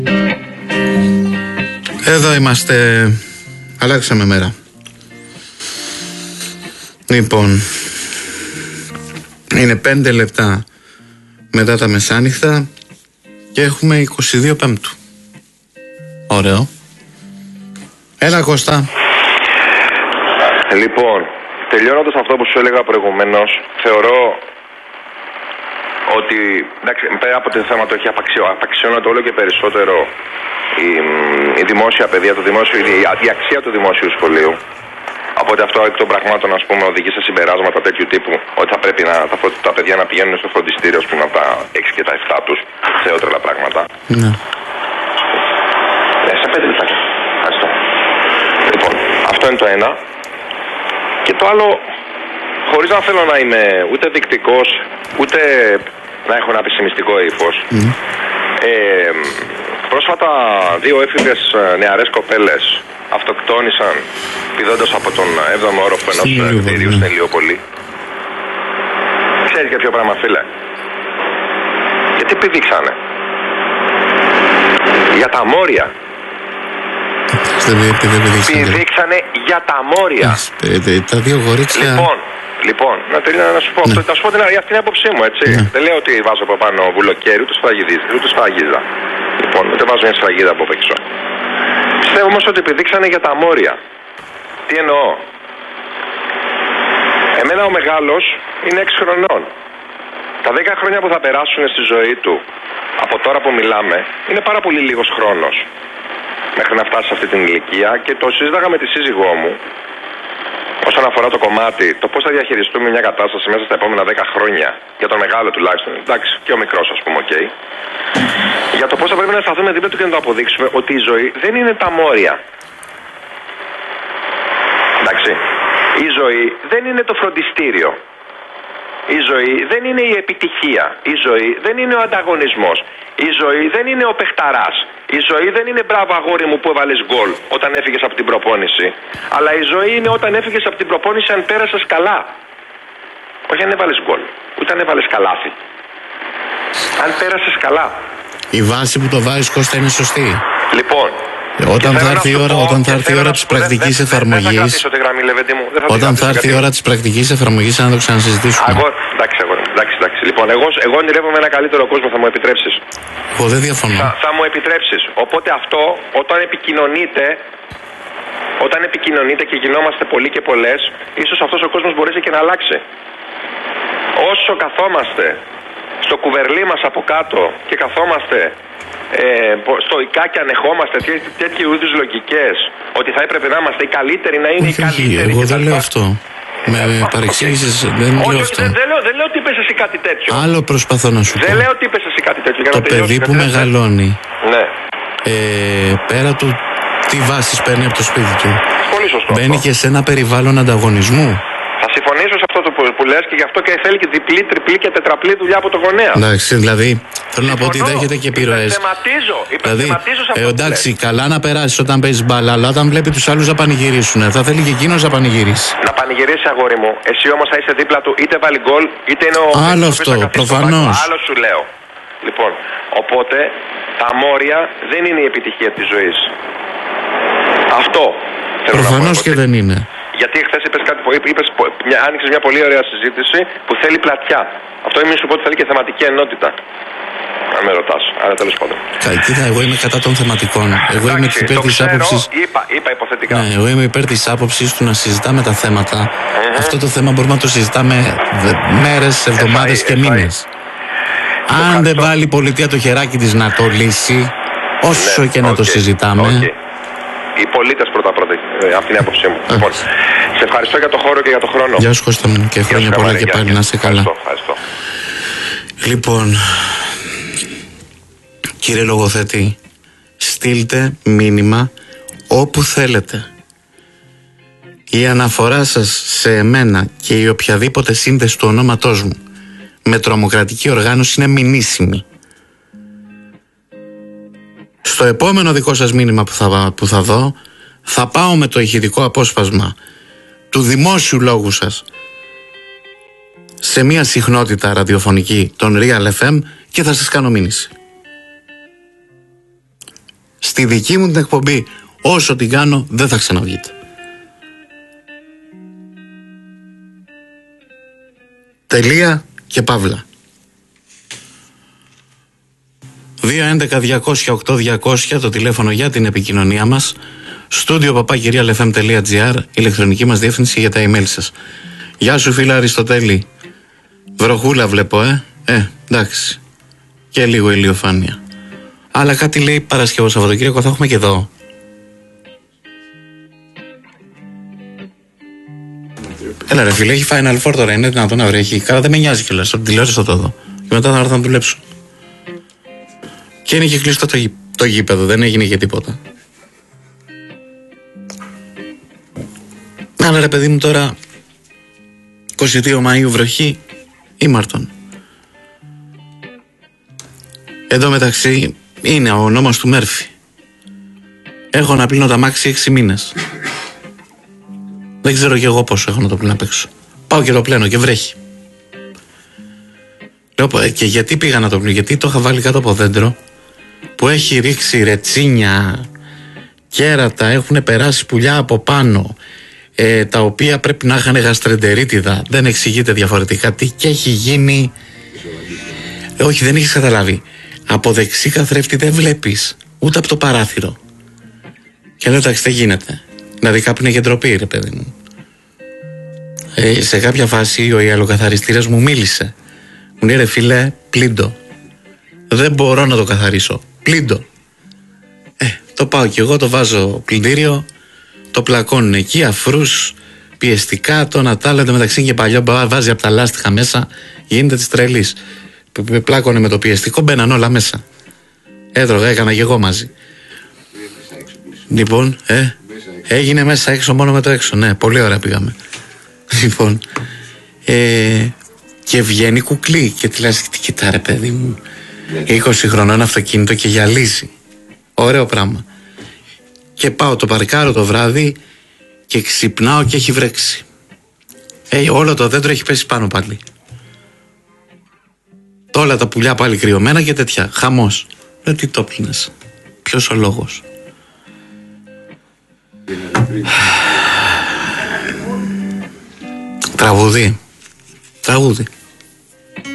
Εδώ είμαστε. Αλλάξαμε μέρα. Λοιπόν, είναι 5 λεπτά μετά τα μεσάνυχτα και έχουμε 22 Πέμπτου. Ωραίο. Έλα Κώστα. Λοιπόν, τελειώνοντας αυτό που σου έλεγα προηγουμένως, θεωρώ ότι, εντάξει, πέρα από το θέμα το έχει απαξιώνεται όλο και περισσότερο η δημόσια παιδεία, η αξία του δημόσιου σχολείου. Οπότε αυτό εκ των πραγμάτων, ας πούμε, οδηγεί σε συμπεράσματα τέτοιου τύπου ότι θα πρέπει τα παιδιά να πηγαίνουν στο φροντιστήριο, ας πούμε, από τα 6 και τα 7 τους, θεότρελα πράγματα. Ναι. Σε 5 λεπτά. Ευχαριστώ. Λοιπόν, αυτό είναι το ένα. Και το άλλο, χωρίς να θέλω να είμαι ούτε δεικτικός, ούτε να έχω ένα πεσημιστικό ύφος. Πρόσφατα 2 έφηβες νεαρές κοπέλες αυτοκτόνησαν πηδώντας από τον 7ο όροφο ενός κτηρίου στην Ηλιούπολη. Ξέρεις για ποιο πράγμα, φίλε? Γιατί πηδήξανε? Για τα μόρια. Πηδήξανε για τα μόρια. Τα 2 γορίτσια. Λοιπόν, να σου πω, θα σου πω αυτή είναι η άποψή μου, έτσι. Δεν λέω ότι βάζω από πάνω βουλοκαίρι, ούτε σφραγίδα. Λοιπόν, ούτε βάζω μια σφραγίδα από έξω. Πιστεύω όμως ότι πηδήξανε για τα μόρια. Τι εννοώ? Εμένα ο μεγάλος είναι 6 χρονών. Τα 10 χρόνια που θα περάσουν στη ζωή του από τώρα που μιλάμε είναι πάρα πολύ λίγος χρόνος μέχρι να φτάσει σε αυτή την ηλικία, και το συζήταγα με τη σύζυγό μου όσον αφορά το κομμάτι, το πώς θα διαχειριστούμε μια κατάσταση μέσα στα επόμενα 10 χρόνια, για τον μεγάλο τουλάχιστον, εντάξει, και ο μικρός, ας πούμε, ok, για το πώς θα πρέπει να σταθούμε δίπλα του και να το αποδείξουμε ότι η ζωή δεν είναι τα μόρια. Εντάξει, η ζωή δεν είναι το φροντιστήριο. Η ζωή δεν είναι η επιτυχία. Η ζωή δεν είναι ο ανταγωνισμός. Η ζωή δεν είναι ο παιχταράς. Η ζωή δεν είναι μπράβο αγόρι μου που έβαλες γκολ όταν έφυγες από την προπόνηση. Αλλά η ζωή είναι όταν έφυγες από την προπόνηση αν πέρασες καλά. Όχι αν έβαλες γκολ, ούτε αν έβαλες καλάθι. Αν πέρασες καλά. Η βάση που το βάζεις, Κώστα, είναι σωστή. Λοιπόν, όταν θα έρθει η ώρα της πρακτικής εφαρμογής, όταν θα έρθει η ώρα της πρακτικής εφαρμογής, να το ξανασυζητήσουμε. Εντάξει. Λοιπόν, εγώ ονειρεύομαι ένα καλύτερο κόσμο, θα μου επιτρέψεις? Εγώ δεν διαφωνώ. Θα μου επιτρέψεις. Οπότε αυτό, όταν επικοινωνείτε και γινόμαστε πολλοί και πολλές, ίσως αυτός ο κόσμος μπορέσει και να αλλάξει. Όσο καθόμαστε στο κουβερλί μας από κάτω και καθόμαστε στοικά και ανεχόμαστε τέτοιου είδους λογικές, ότι θα έπρεπε να είμαστε οι καλύτεροι, να είναι οι καλύτεροι. Εγώ δεν λέω αυτό. Με παρεξήγησες, δεν λέω αυτό. Δεν λέω ότι είπες εσύ κάτι τέτοιο. Άλλο προσπαθώ να σου πω. Δεν λέω ότι είπες εσύ κάτι τέτοιο. Το παιδί που μεγαλώνει, ναι, πέρα του τι βάσεις παίρνει από το σπίτι του, πολύ σωστό, μπαίνει αυτό. και σε ένα περιβάλλον ανταγωνισμού. Θα συμφωνήσω σε αυτό που λες, και γι' αυτό και θέλει και διπλή, τριπλή και τετραπλή δουλειά από το γονέα. Εντάξει, δηλαδή θέλω να πω ότι δέχεται και επιρροές. Δηλαδή, εντάξει, καλά να περάσεις όταν παίζεις μπάλα, αλλά όταν βλέπει τους άλλους να πανηγυρίσουν, θα θέλει και εκείνος να πανηγυρίσει. Να πανηγυρίσει, αγόρι μου. Εσύ όμως θα είσαι δίπλα του, είτε βάλει γκολ, είτε είναι ο. Άλλο αυτό, προφανώς. Άλλο σου λέω. Λοιπόν, οπότε τα μόρια δεν είναι η επιτυχία της ζωής. Αυτό θέλω να πω. Προφανώς και δεν είναι. Γιατί χθες είπες κάτι που άνοιξες μια πολύ ωραία συζήτηση που θέλει πλατιά. Αυτό είμαι σου πω ότι θέλει και θεματική ενότητα. Αν με ρωτάς. Άρα τέλος πάντων. Κοίτα, εγώ είμαι κατά των θεματικών. Εγώ είμαι υπέρ της άποψης. Είπα υποθετικά. Ναι, εγώ είμαι υπέρ της άποψης του να συζητάμε τα θέματα. Αυτό το θέμα μπορούμε να το συζητάμε μέρες, εβδομάδες και μήνες. Αν δεν βάλει η πολιτεία το χεράκι της να το λύσει, όσο και να το συζητάμε. Οι πολίτες πρώτα. Αυτή είναι η άποψή μου. Λοιπόν, σε ευχαριστώ για το χώρο και για το χρόνο. Γεια σου Κώστα μου, και χρόνια πολλά και πάλι, να είσαι καλά. Ευχαριστώ. Λοιπόν, κύριε λογοθέτη, στείλτε μήνυμα όπου θέλετε. Η αναφορά σας σε εμένα και η οποιαδήποτε σύνδεση του ονόματός μου με τρομοκρατική οργάνωση είναι μηνύσιμη. Στο επόμενο δικό σας μήνυμα που θα δω, θα πάω με το ηχητικό απόσπασμα του δημόσιου λόγου σας σε μια συχνότητα ραδιοφωνική, των Real FM, και θα σας κάνω μήνυση. στη δική μου την εκπομπή, όσο την κάνω, δεν θα ξαναβγείτε. Τελεία και παύλα. 2.11.200.8.200 το τηλέφωνο για την επικοινωνία μας. studio@lfm.gr, ηλεκτρονική μας διεύθυνση για τα email σας. Γεια σου φίλα Αριστοτέλη. Βροχούλα βλέπω, εντάξει. Και λίγο ηλιοφάνεια. Αλλά κάτι λέει Παρασκευό Σαββατοκύριακο θα έχουμε και εδώ. Έλα ρε φίλε, έχει Final Four τώρα, είναι δυνατόν να βρέχει. Καλά δεν με νοιάζει κιόλας, από την τηλεόραση θα το δω. Και μετά θα έρθω να δουλέψω. Και είναι και κλειστό το γήπεδο, δεν έγινε και τίποτα. Αλλά ρε παιδί μου τώρα, 22 Μαΐου βροχή, ήμαρτον. Εδώ μεταξύ είναι ο νόμος του Μέρφυ. Έχω να πλύνω τα μάξι 6 μήνες. Δεν ξέρω κι εγώ πόσο έχω να το πλύνω απ' έξω. Πάω και το πλένω και βρέχει. Λέω, και γιατί πήγα να το πλύνω? Γιατί το είχα βάλει κάτω από δέντρο που έχει ρίξει ρετσίνια, κέρατα, έχουν περάσει πουλιά από πάνω, τα οποία πρέπει να είχαν γαστρεντερίτιδα. Δεν εξηγείται διαφορετικά τι και έχει γίνει. Όχι, δεν έχεις καταλάβει. Από δεξί καθρέφτη δεν βλέπεις ούτε από το παράθυρο. Και λέω, εντάξει, δεν γίνεται. Δηλαδή κάπου είναι και ντροπή, ρε παιδί μου. Σε κάποια φάση ο ιαλοκαθαριστήρας μου μίλησε. Μου λέει, ρε φίλε, πλύντο. Δεν μπορώ να το καθαρίσω. Πλύντο. Το πάω κι εγώ, το βάζω πλυντήριο, το πλακώνουν εκεί, αφρούς, πιεστικά, το να τα άλλα, μεταξύ και παλιό βάζει από τα λάστιχα μέσα, γίνεται της τρελής. Πλάκωνε με το πιεστικό, μπαίναν όλα μέσα. Έτρωγα, έκανα και εγώ μαζί. Λοιπόν, έγινε μέσα έξω μόνο με το έξω. Ναι, πολύ ωραία πήγαμε. Λοιπόν, και βγαίνει κουκλί και τη λες, κοιτά ρε παιδί μου, 20 χρονών αυτοκίνητο και γυαλίζει. Ωραίο πράγμα. Και πάω το παρκάρω το βράδυ και ξυπνάω και έχει βρέξει. Όλο το δέντρο έχει πέσει πάνω πάλι. Όλα τα πουλιά πάλι κρυωμένα και τέτοια. Χαμός. Τι το πλύνες? Ποιος ο λόγος? Τραγούδι.